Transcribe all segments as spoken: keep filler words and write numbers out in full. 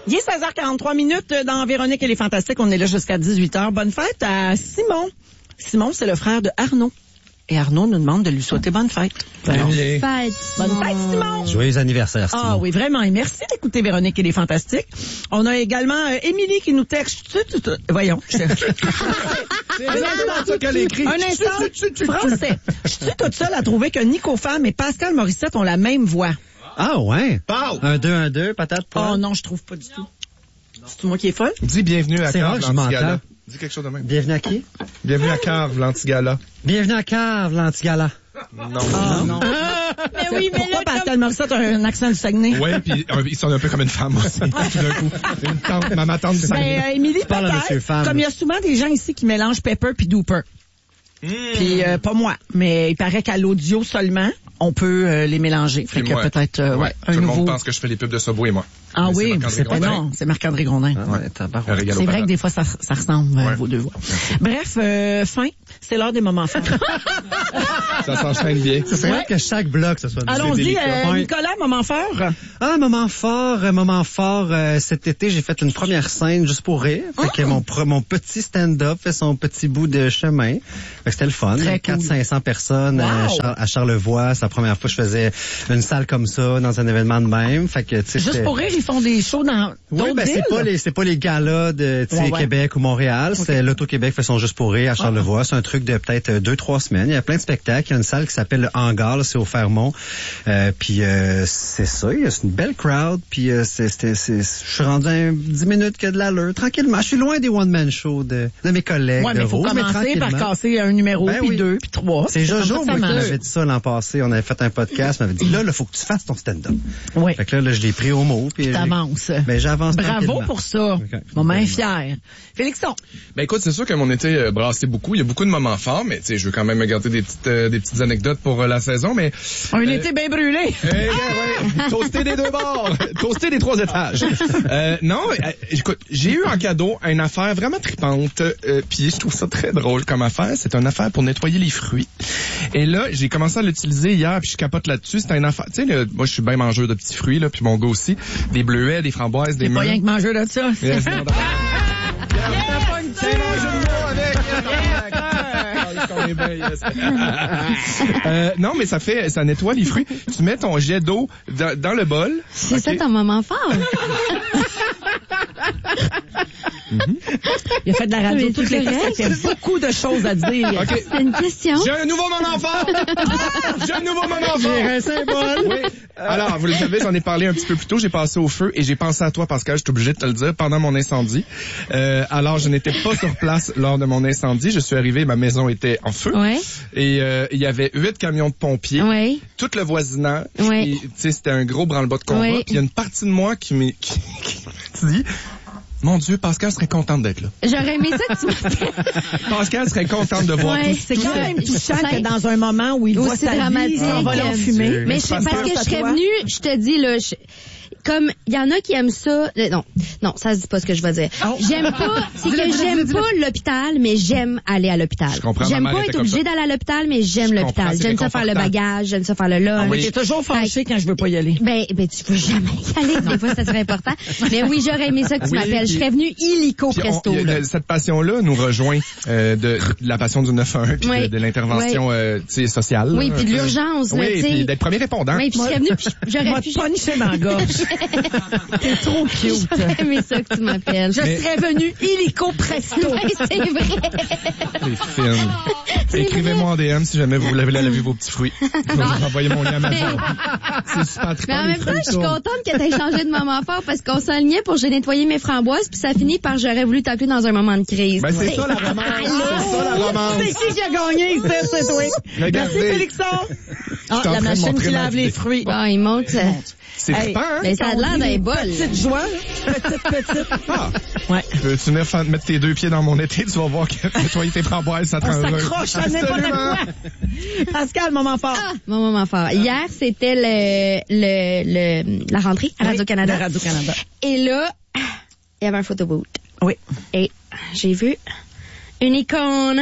Il est seize heures quarante-trois minutes dans Véronique et les Fantastiques. On est là jusqu'à dix-huit heures. Bonne fête à Simon. Simon, c'est le frère de Arnaud. Et Arnaud nous demande de lui souhaiter bonne fête. Bonne fête, bonne fête, Simon. Joyeux anniversaire, Simon. Ah oui, vraiment. Et merci d'écouter Véronique et les Fantastiques. On a également euh, Émilie qui nous texte. Voyons. Je... C'est exactement ça qu'elle écrit. Un instant, français. Je suis toute seule à trouver que Nico Femme et Pascal Morissette ont la même voix. Ah ouais? Parle. Un deux, un deux, patate, poire. Oh non, je trouve pas du tout. C'est moi qui est folle? Dis bienvenue à C'est rare Carve, que je l'Antigala. m'entends. Dis quelque chose de même. Bienvenue à qui? Bienvenue à Carve, l'Antigala. Bienvenue à Carve, l'Antigala. Non. Ah non. Mais oui, mais Pourquoi là, Pascal comme... Morissette a un accent du Saguenay? Ouais, puis euh, il sonne un peu comme une femme aussi, tout d'un coup. Une tante, ma tante du Ben, Saguenay. euh, Émilie, Parle à Monsieur peut-être, Femme. comme il y a souvent des gens ici qui mélangent Pepper puis Dooper. Mmh. Puis euh, pas moi, mais il paraît qu'à l'audio seulement, on peut euh, les mélanger. Fait Puis que moi, peut-être euh, ouais, ouais, un tout le nouveau. monde pense que je fais les pubs de Subway, moi. Ah Mais oui, Marc-André c'est pas Grondin. non, c'est Marc-André Grondin. Ah ouais, tabarouette. Un régal au C'est vrai patate. que des fois, ça, ça ressemble, euh, Ouais. vos deux voix. Bref, euh, fin, c'est l'heure des moments forts. Ça s'enchaîne bien. Ce serait Ouais. que chaque bloc, ce soit Allons-y, délicat. euh, Ouais. Nicolas, moment fort. Ah, moment fort, euh, moment fort. euh, cet été, j'ai fait une première scène juste pour rire. Fait que mon, pre- mon petit stand-up fait son petit bout de chemin. Fait que c'était le fun. Très quatre cool. cinq cents personnes euh, Wow. Char- à Charlevoix. C'est la première fois que je faisais une salle comme ça dans un événement de même. Fait que, tu sais, Juste c'était- pour rire, ils font des shows dans Oui, d'autres ben c'est villes. pas les c'est pas les galas de tu sais, Ouais, ouais. Québec ou Montréal, c'est l'Auto-Québec fait son juste pour rire à Charlevoix, c'est un truc de peut-être euh, deux trois semaines, il y a plein de spectacles, il y a une salle qui s'appelle le Hangar, là, c'est au Fermont. Euh, puis euh, c'est ça, il y a- c'est une belle crowd, puis euh, c'est c'était c'est je suis rendu à dix minutes que de l'allure, tranquillement, je suis loin des one man shows de de mes collègues Ouais, de mais il faut Rouge, mais commencer par tranquillement. casser un numéro, Ben puis oui. deux, puis trois. C'est comme Jojo ça que ça moi, qui marche. m'avait dit ça l'an passé, on avait fait un podcast, m'avait dit là il faut que tu fasses ton stand-up. Oui. Fait que là, là je l'ai pris au mot puis j'ai- T'avances. Ben j'avance Bravo tranquillement. pour ça. Ok. Moment est fier. Félixon. Ben écoute, c'est sûr que mon été euh, brassait beaucoup. Il y a beaucoup de moments forts, mais tu sais, je veux quand même garder des petites euh, des petites anecdotes pour euh, la saison, mais Un Euh, été bien brûlé. Eh, ouais, ouais. Toasté des deux bords. Toasté des trois étages. Euh, non, euh, écoute, j'ai eu en cadeau une affaire vraiment tripante, euh, puis je trouve ça très drôle comme affaire. C'est une affaire pour nettoyer les fruits. Et là, j'ai commencé à l'utiliser hier, puis je capote là-dessus. C'est une affaire, tu sais, le- moi je suis bien mangeur de petits fruits, là, puis mon gars aussi. Des bleuets, des framboises, des C'est pas mûres. rien que manger de ça. Yes, non, d'accord. C'est mon jeu de mots avec. Euh, non, mais ça fait, ça nettoie les fruits. Tu mets ton jet d'eau dans, dans le bol. C'est ok? ça ton moment fort. Il a fait de la radio Mais toutes c'est les fois. correct. Il y a beaucoup de choses à dire. OK. C'est une question. J'ai un nouveau moment fort! J'ai un nouveau moment fort! J'ai un symbole. Oui. Alors, vous le savez, j'en ai parlé un petit peu plus tôt. J'ai passé au feu et j'ai pensé à toi, Pascal. Je suis obligé de te le dire pendant mon incendie. Euh, alors, je n'étais pas sur place lors de mon incendie. Je suis arrivé, ma maison était en feu. Ouais. Et euh, il y avait huit camions de pompiers. Ouais. Tout le voisinage. Ouais. Et, tu sais, c'était un gros branle-bas de combat. Ouais. Puis il y a une partie de moi qui m'est qui, qui me dit, mon Dieu, Pascal serait contente d'être là. J'aurais aimé ça que tu m'appelles. Pascal serait contente de voir Ouais, tout, C'est tout quand ça. même touchant Ça- que dans un moment où il voit Aussi sa dramatique. vie s'envoler en fumée. Mais Mais je c'est parce parce que que je serais toi- venue, je te dis là, je- comme il y en a qui aiment ça, euh, non, non, ça se dit pas ce que je vais dire. Oh. J'aime pas, c'est que j'aime pas l'hôpital, mais j'aime aller à l'hôpital. Je comprends, J'aime ma mère pas était être comme obligée ça. d'aller à l'hôpital, mais j'aime Je l'hôpital. comprends, c'est J'aime ça faire le réconfortant. bagage, j'aime ça faire le lunch. oui. T'es toujours fâché quand je veux pas y aller. Ben, ben, tu peux jamais y aller. Des fois, ça serait important. Mais oui, j'aurais aimé ça que tu Oui, m'appelles. Je puis- serais venue illico Puis on- presto, il y a- là. cette passion-là nous rejoint euh, de, de la passion du neuf un un puis Oui. de, de l'intervention euh, tu sais, sociale. Oui, là. puis de l'urgence, là, Oui, tu sais. puis d'être premier répondant. Oui, puis je serais venue, puis Je j'aurais vais pu... te puncher dans la gorge. T'es trop cute. J'aurais aimé ça que tu m'appelles. Je Mais- serais venue illico presto. Oui, c'est vrai. C'est fine. Écrivez-moi en D M si jamais vous voulez laver vos petits fruits. Je vais vous envoyer mon lien à ma Mais- C'est super Mais trippant, en les même temps, fruits je suis tournent. contente que t'aies changé de moment fort parce qu'on s'alignait pour j'ai nettoyé mes framboises puis ça finit par j'aurais voulu t'appeler dans un moment de crise. Ben, c'est ça la romance. C'est ça la romance. C'est qui qui a gagné ici, c'est toi. Regardez. Merci, Félixon. Ah, en train la de machine montrer qui ma lave les vidéo. fruits. Bon, il monte. euh, C'est Hey, trippant, hein? Mais ça a l'air d'un bol. Petite joie, là. Petite, petite. Ah. Ouais. Peux-tu venir faire- mettre tes deux pieds dans mon été, tu vas voir que nettoyer tes framboises, ça te On rend heureux. s'accroche à n'importe Absolument. quoi. Pascal, moment fort. Ah, mon moment fort. Hier, c'était le, le, le, la rentrée à Radio-Canada. De Radio-Canada. Et là, il y avait un photobooth. Oui. Et j'ai vu une icône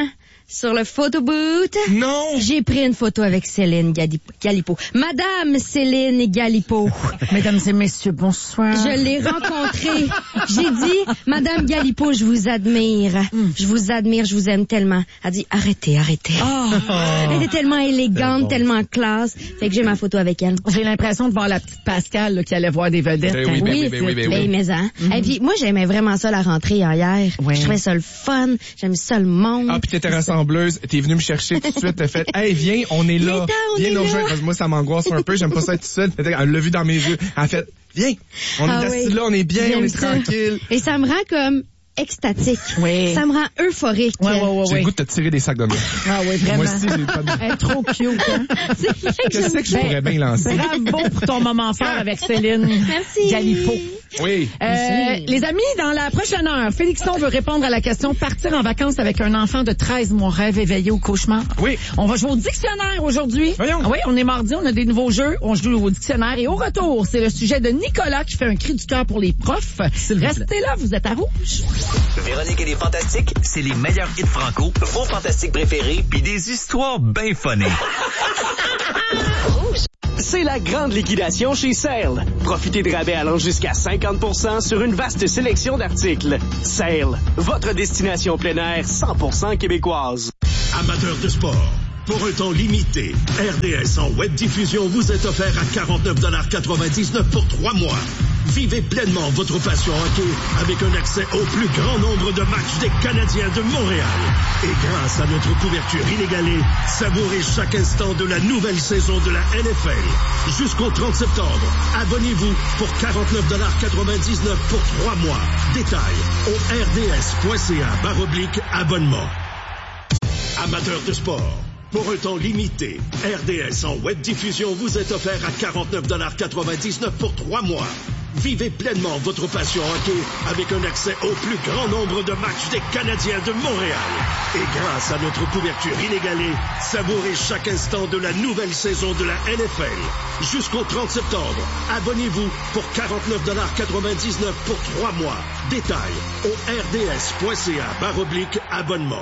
sur le photoboot. Non! J'ai pris une photo avec Céline Gali- Galipo. Madame Céline Galipo. Mesdames et messieurs, bonsoir. Je l'ai rencontrée. J'ai dit, Madame Galipo, je vous admire. Mm. Je vous admire, je vous aime tellement. Elle dit, arrêtez, arrêtez. Oh. Elle était tellement élégante, bon. tellement classe. Fait que j'ai ma photo avec elle. J'ai l'impression de voir la petite Pascal là, qui allait voir des vedettes. Ben oui, ben oui, oui, ben oui, ben ben oui. mais hein. Mm-hmm. Et puis, moi, j'aimais vraiment ça, la rentrée hier. Oui. Je trouvais ça le fun. J'aime ça le monde. Ah, puis t'étais rassembleuse, t'es venue me chercher tout de suite, t'as fait, hey, viens, on est là. Viens, on viens est nous là. rejoindre. Parce que moi, ça m'angoisse un peu, j'aime pas ça être tout seul. Elle l'a vu dans mes yeux. Elle a fait, viens, on Ah est assis oui. là, on est bien, J'aime on est ça. tranquille. Et ça me rend comme extatique. Oui. Ça me rend euphorique. Ouais, ouais, ouais, J'ai ouais. le goût de te tirer des sacs de moi. Ah oui, vraiment. Moi aussi, j'ai pas de... Elle est trop cute, hein? C'est vrai que Qu'est-ce j'aime que je pourrais bien lancer? Bravo pour ton moment fort avec Céline. Merci. Galipo. Oui. Euh, les amis, dans la prochaine heure, Félixon veut répondre à la question partir en vacances avec un enfant de treize mois, rêve éveillé au cauchemar. Oui. On va jouer au dictionnaire aujourd'hui. Voyons. Oui, on est mardi, on a des nouveaux jeux, on joue au dictionnaire et au retour, c'est le sujet de Nicolas qui fait un cri du cœur pour les profs. Restez là, vous êtes à rouge. Véronique et les Fantastiques, c'est les meilleurs hits franco, vos fantastiques préférés, puis des histoires bien funnées. C'est la grande liquidation chez Sale. Profitez de rabais allant jusqu'à cinquante pour cent sur une vaste sélection d'articles. Sale, votre destination plein air cent pour cent québécoise. Amateurs de sport, pour un temps limité, R D S en web diffusion vous est offert à quarante-neuf dollars quatre-vingt-dix-neuf pour trois mois. Vivez pleinement votre passion hockey avec un accès au plus grand nombre de matchs des Canadiens de Montréal. Et grâce à notre couverture inégalée, savourez chaque instant de la nouvelle saison de la N F L. Jusqu'au trente septembre, abonnez-vous pour quarante-neuf dollars quatre-vingt-dix-neuf pour trois mois. Détails au r d s point c a barre oblique abonnement. Amateurs de sport, pour un temps limité, R D S en web diffusion vous est offert à quarante-neuf dollars quatre-vingt-dix-neuf pour trois mois. Vivez pleinement votre passion hockey avec un accès au plus grand nombre de matchs des Canadiens de Montréal. Et grâce à notre couverture inégalée, savourez chaque instant de la nouvelle saison de la N F L. Jusqu'au trente septembre, abonnez-vous pour quarante-neuf dollars quatre-vingt-dix-neuf pour trois mois. Détails au r d s point c a barre oblique abonnement.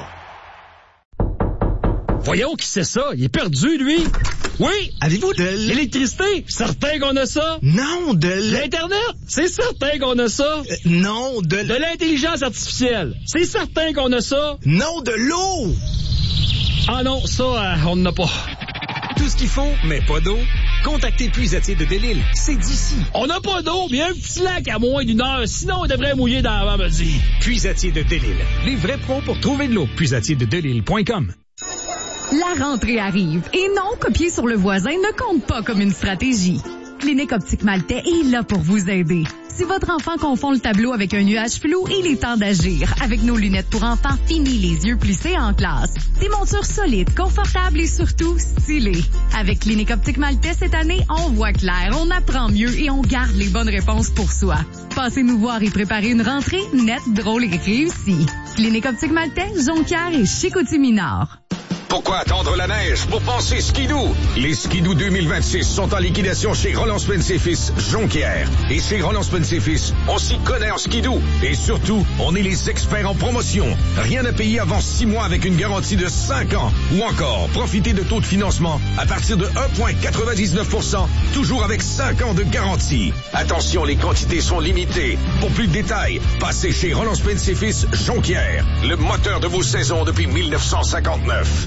Voyons qui c'est ça? Il est perdu, lui. Oui. Avez-vous de L'électricité? Certain qu'on a ça. Non, de l... L'Internet? C'est certain qu'on a ça. Euh, non, de l... De l'intelligence artificielle? C'est certain qu'on a ça. Non, de l'eau! Ah non, ça, euh, on n'en a pas. Tout ce qu'il faut, mais pas d'eau? Contactez Puisatier de Delisle. C'est d'ici. On n'a pas d'eau, mais il y a un petit lac à moins d'une heure. Sinon, on devrait mouiller dans l'avant-midi. Puisatier de Delisle. Les vrais pros pour trouver de l'eau. Puisatier de Delisle point com. La rentrée arrive. Et non, copier sur le voisin ne compte pas comme une stratégie. Clinique Optique Maltais est là pour vous aider. Si votre enfant confond le tableau avec un nuage flou, il est temps d'agir. Avec nos lunettes pour enfants, fini les yeux plissés en classe. Des montures solides, confortables et surtout stylées. Avec Clinique Optique Maltais cette année, on voit clair, on apprend mieux et on garde les bonnes réponses pour soi. Passez nous voir et préparez une rentrée nette, drôle et réussie. Clinique Optique Maltais, Jonquière et Chicoutimi-Nord. Pourquoi attendre la neige pour penser skidoo? Les skidoo deux mille vingt-six sont en liquidation chez Roland Spence et Fils Jonquière. Et chez Roland Spence et Fils, on s'y connaît en skidoo. Et surtout, on est les experts en promotion. Rien à payer avant six mois avec une garantie de cinq ans. Ou encore, profitez de taux de financement à partir de un virgule quatre-vingt-dix-neuf pour cent, toujours avec cinq ans de garantie. Attention, les quantités sont limitées. Pour plus de détails, passez chez Roland Spence et Fils Jonquière, le moteur de vos saisons depuis mille neuf cent cinquante-neuf.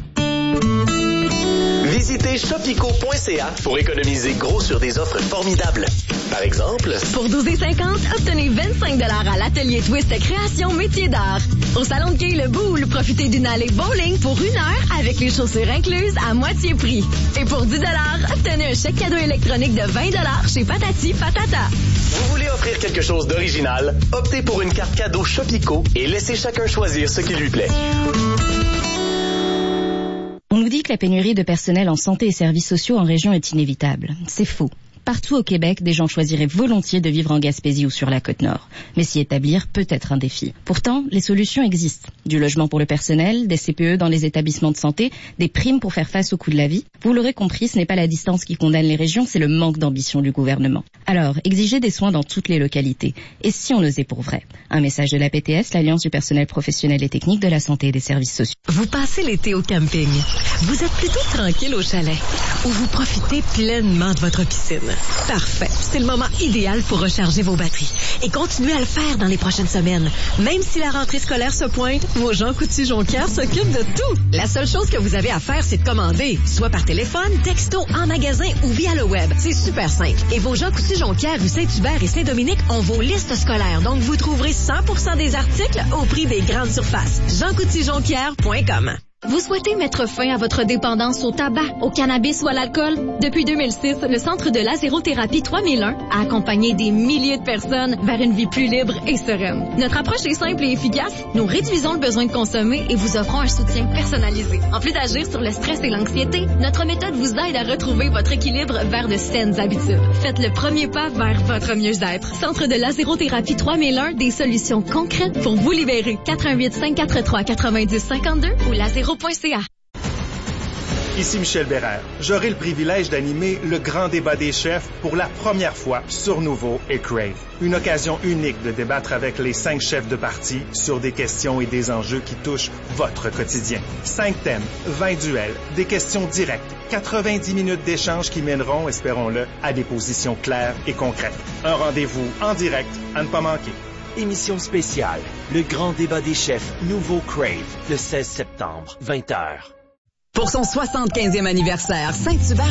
Visitez shopico point c a pour économiser gros sur des offres formidables. Par exemple, pour douze cinquante, obtenez vingt-cinq dollars à l'atelier Twist Création Métier d'art. Au salon de quai Le Boule, profitez d'une allée bowling pour une heure avec les chaussures incluses à moitié prix. Et pour dix dollars, obtenez un chèque cadeau électronique de vingt dollars chez Patati Patata. Vous voulez offrir quelque chose d'original? Optez pour une carte cadeau Shopico et laissez chacun choisir ce qui lui plaît. On nous dit que la pénurie de personnel en santé et services sociaux en région est inévitable. C'est faux. Partout au Québec, des gens choisiraient volontiers de vivre en Gaspésie ou sur la Côte-Nord. Mais s'y établir peut être un défi. Pourtant, les solutions existent. Du logement pour le personnel, des C P E dans les établissements de santé, des primes pour faire face au coût de la vie. Vous l'aurez compris, ce n'est pas la distance qui condamne les régions, c'est le manque d'ambition du gouvernement. Alors, exigez des soins dans toutes les localités. Et si on osait pour vrai? Un message de l'A P T S, l'Alliance du personnel professionnel et technique de la santé et des services sociaux. Vous passez l'été au camping. Vous êtes plutôt tranquille au chalet. Ou vous profitez pleinement de votre piscine. Parfait. C'est le moment idéal pour recharger vos batteries. Et continuez à le faire dans les prochaines semaines. Même si la rentrée scolaire se pointe, vos Jean Coutu-Jonquière s'occupent de tout. La seule chose que vous avez à faire, c'est de commander. Soit par téléphone, texto, en magasin ou via le web. C'est super simple. Et vos Jean Coutu-Jonquière, rue Saint-Hubert et Saint-Dominique ont vos listes scolaires. Donc, vous trouverez cent pour cent des articles au prix des grandes surfaces. jean coutu jonquière point com. Vous souhaitez mettre fin à votre dépendance au tabac, au cannabis ou à l'alcool? Depuis deux mille six, le Centre de lasérothérapie trois mille un a accompagné des milliers de personnes vers une vie plus libre et sereine. Notre approche est simple et efficace. Nous réduisons le besoin de consommer et vous offrons un soutien personnalisé. En plus d'agir sur le stress et l'anxiété, notre méthode vous aide à retrouver votre équilibre vers de saines habitudes. Faites le premier pas vers votre mieux-être. Centre de lasérothérapie trois mille un, des solutions concrètes pour vous libérer. quatre un huit, cinq quatre trois, quatre-vingt-dix cinquante-deux ou laséro point c a. Ici Michel Bérère. J'aurai le privilège d'animer le grand débat des chefs pour la première fois sur Nouveau et Crave. Une occasion unique de débattre avec les cinq chefs de parti sur des questions et des enjeux qui touchent votre quotidien. Cinq thèmes, vingt duels, des questions directes, quatre-vingt-dix minutes d'échange qui mèneront, espérons-le, à des positions claires et concrètes. Un rendez-vous en direct à ne pas manquer. Émission spéciale, le grand débat des chefs Nouveau Crave, le seize septembre, vingt heures. Pour son soixante-quinzième anniversaire, Saint-Hubert